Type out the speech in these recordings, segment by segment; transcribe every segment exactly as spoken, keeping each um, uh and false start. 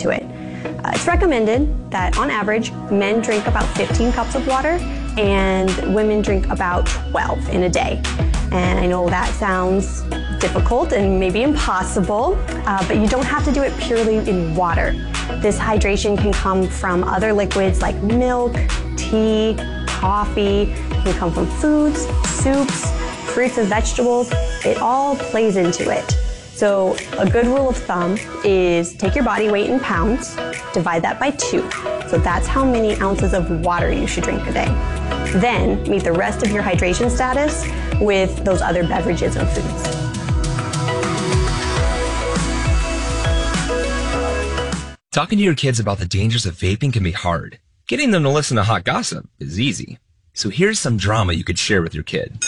into it. Uh, it's recommended that on average, men drink about fifteen cups of water and women drink about twelve in a day. And I know that sounds difficult and maybe impossible, uh, but you don't have to do it purely in water. This hydration can come from other liquids like milk, tea, coffee. It can come from foods, soups, fruits and vegetables. It all plays into it. So a good rule of thumb is take your body weight in pounds, divide that by two. So that's how many ounces of water you should drink a day. Then meet the rest of your hydration status with those other beverages and foods. Talking to your kids about the dangers of vaping can be hard. Getting them to listen to hot gossip is easy. So here's some drama you could share with your kid.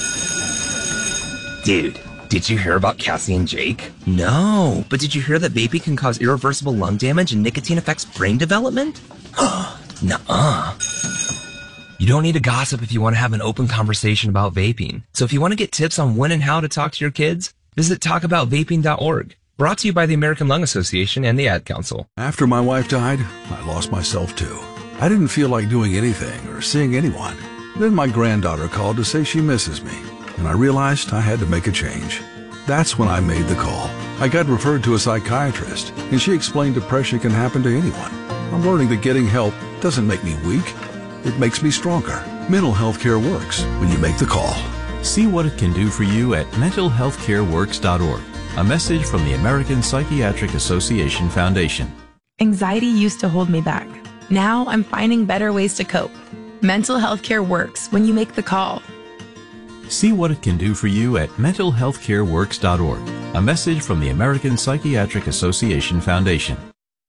Dude, did you hear about Cassie and Jake? No, but did you hear that vaping can cause irreversible lung damage and nicotine affects brain development? Nuh-uh. You don't need to gossip if you want to have an open conversation about vaping. So if you want to get tips on when and how to talk to your kids, visit talk about vaping dot org. Brought to you by the American Lung Association and the Ad Council. After my wife died, I lost myself too. I didn't feel like doing anything or seeing anyone. Then my granddaughter called to say she misses me, and I realized I had to make a change. That's when I made the call. I got referred to a psychiatrist, and she explained depression can happen to anyone. I'm learning that getting help doesn't make me weak. It makes me stronger. Mental health care works when you make the call. See what it can do for you at mental health care works dot org. A message from the American Psychiatric Association Foundation. Anxiety used to hold me back. Now I'm finding better ways to cope. Mental health care works when you make the call. See what it can do for you at mental health care works dot org. A message from the American Psychiatric Association Foundation.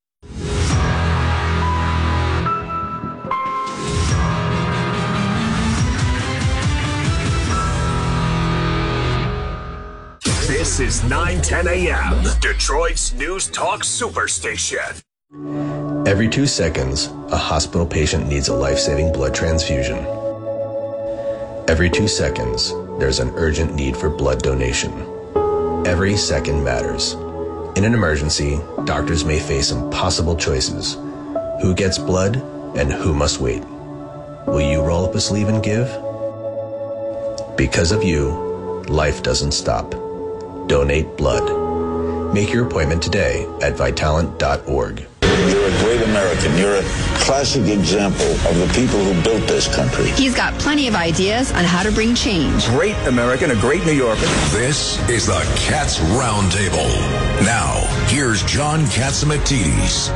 This is nine ten a.m., Detroit's News Talk Superstation. Every two seconds, a hospital patient needs a life-saving blood transfusion. Every two seconds, there's an urgent need for blood donation. Every second matters. In an emergency, doctors may face impossible choices. Who gets blood and who must wait? Will you roll up a sleeve and give? Because of you, life doesn't stop. Donate blood. Make your appointment today at Vitalant dot org. You're a great American. You're a classic example of the people who built this country. He's got plenty of ideas on how to bring change. Great American, a great New Yorker. This is the Cats Roundtable. Now, here's John Catsimatidis.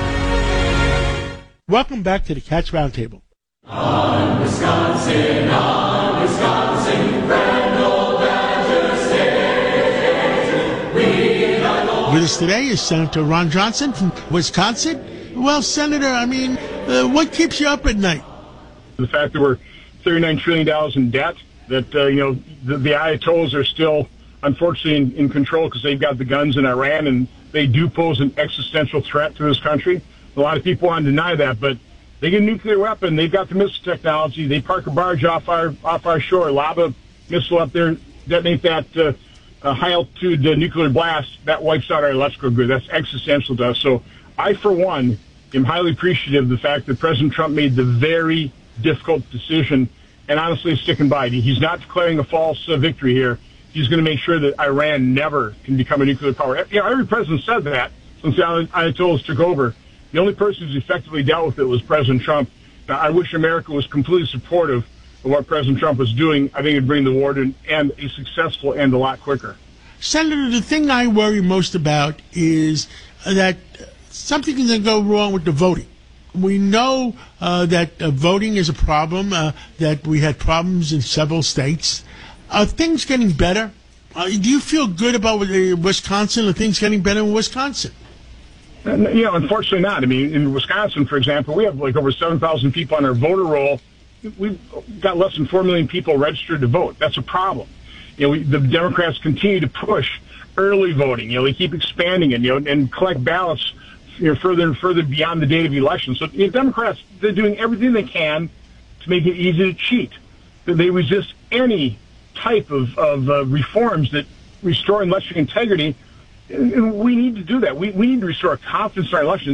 Welcome back to the Cats Roundtable. On Wisconsin, on Wisconsin, grand old Badger State. We are going. With us today is Senator Ron Johnson from Wisconsin. Well, Senator, I mean, uh, what keeps you up at night? The fact that we're thirty-nine trillion dollars in debt, that, uh, you know, the, the Ayatollahs are still, unfortunately, in, in control because they've got the guns in Iran, and they do pose an existential threat to this country. A lot of people want to deny that, but they get a nuclear weapon. They've got the missile technology. They park a barge off our off our shore, lob a missile up there, detonate that uh, uh, high-altitude uh, nuclear blast. That wipes out our electrical grid. That's existential to us. So I, for one, am highly appreciative of the fact that President Trump made the very difficult decision and honestly is sticking by it. He's not declaring a false uh, victory here. He's going to make sure that Iran never can become a nuclear power. You know, every president said that since the Ayatollahs took over. The only person who's effectively dealt with it was President Trump. Now, I wish America was completely supportive of what President Trump was doing. I think it would bring the war to an end, a successful end, a lot quicker. Senator, the thing I worry most about is that something can go wrong with the voting. We know uh, that uh, voting is a problem, uh, that we had problems in several states. Are things getting better? Uh, do you feel good about uh, Wisconsin? Are things getting better in Wisconsin? Uh, you know, unfortunately not. I mean, in Wisconsin, for example, we have like over seven thousand people on our voter roll. We've got less than four million people registered to vote. That's a problem. You know, we, the Democrats continue to push early voting. You know, they keep expanding it, you know, and collect ballots, you know, further and further beyond the date of election. So, you know, Democrats, they're doing everything they can to make it easy to cheat. They resist any type of, of uh, reforms that restore election integrity. And we need to do that. We, we need to restore confidence in our elections.